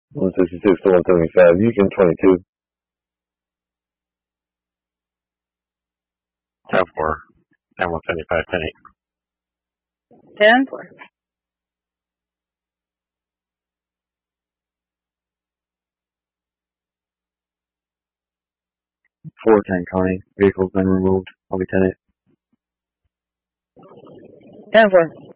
166 to 175. Houston 22. 10-4. And 175, 10-8. 10-4. 410 Connie. Vehicle's been removed. I'll be 10-8. 10-4.